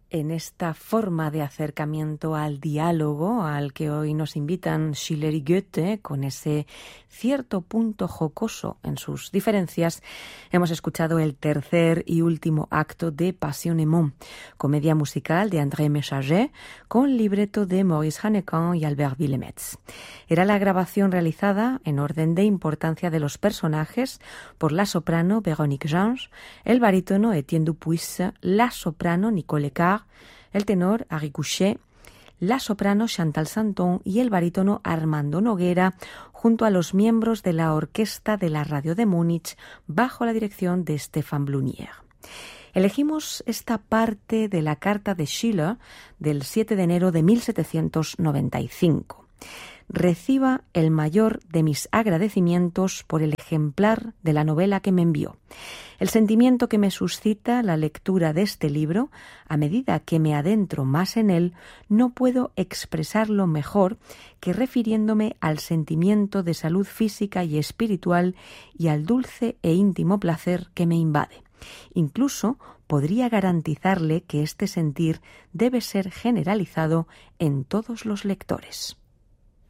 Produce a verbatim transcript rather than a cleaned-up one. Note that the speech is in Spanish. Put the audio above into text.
en esta forma de acercamiento al diálogo al que hoy nos invitan Schiller y Goethe, con ese cierto punto jocoso en sus diferencias, hemos escuchado el tercer y último acto de Passionnément, comedia musical de André Messager, con libreto de Maurice Hannequin y Albert Willemetz. Era la grabación realizada en orden de importancia de los personajes por la soprano Véronique Jange, el barítono Etienne Dupuis, la soprano Nicole Carr, el tenor Harry Couchet, la soprano Chantal Santon y el barítono Armando Noguera, junto a los miembros de la orquesta de la radio de Múnich bajo la dirección de Stéphane Blunier. Elegimos esta parte de la carta de Schiller del siete de enero de mil setecientos noventa y cinco. Reciba el mayor de mis agradecimientos por el ejemplar de la novela que me envió. El sentimiento que me suscita la lectura de este libro, a medida que me adentro más en él, no puedo expresarlo mejor que refiriéndome al sentimiento de salud física y espiritual y al dulce e íntimo placer que me invade. Incluso podría garantizarle que este sentir debe ser generalizado en todos los lectores.